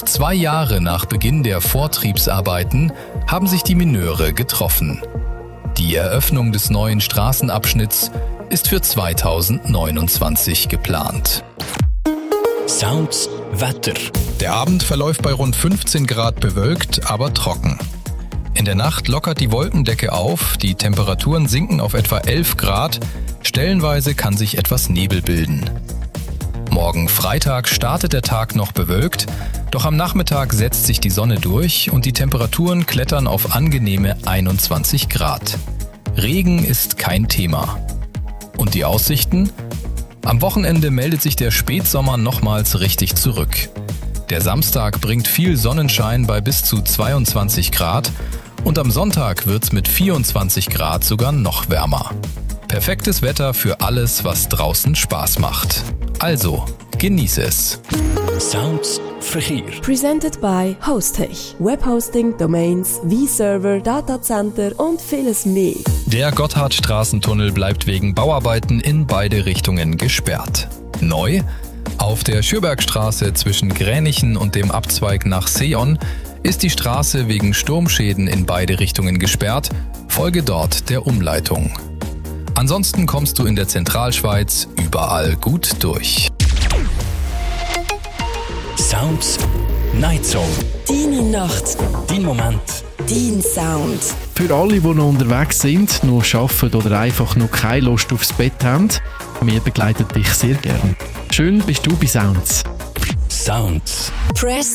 2 Jahre nach Beginn der Vortriebsarbeiten haben sich die Mineure getroffen. Die Eröffnung des neuen Straßenabschnitts ist für 2029 geplant. Sounds Wetter. Der Abend verläuft bei rund 15 Grad bewölkt, aber trocken. In der Nacht lockert die Wolkendecke auf, die Temperaturen sinken auf etwa 11 Grad, stellenweise kann sich etwas Nebel bilden. Morgen Freitag startet der Tag noch bewölkt, doch am Nachmittag setzt sich die Sonne durch und die Temperaturen klettern auf angenehme 21 Grad. Regen ist kein Thema. Und die Aussichten? Am Wochenende meldet sich der Spätsommer nochmals richtig zurück. Der Samstag bringt viel Sonnenschein bei bis zu 22 Grad und am Sonntag wird's mit 24 Grad sogar noch wärmer. Perfektes Wetter für alles, was draußen Spaß macht. Also, genieße es. Sounds Verkehr. Presented by Hostech. Webhosting, Domains, V-Server, Datacenter und vieles mehr. Der Gotthardstraßentunnel bleibt wegen Bauarbeiten in beide Richtungen gesperrt. Neu? Auf der Schürbergstraße zwischen Gränichen und dem Abzweig nach Seeon ist die Straße wegen Sturmschäden in beide Richtungen gesperrt. Folge dort der Umleitung. Ansonsten kommst du in der Zentralschweiz überall gut durch. Sounds Night Song. Deine Nacht. Dein Moment. Dein Sound. Für alle, die noch unterwegs sind, nur arbeiten oder einfach noch keine Lust aufs Bett haben, wir begleiten dich sehr gern. Schön bist du bei Sounds. Sounds. Press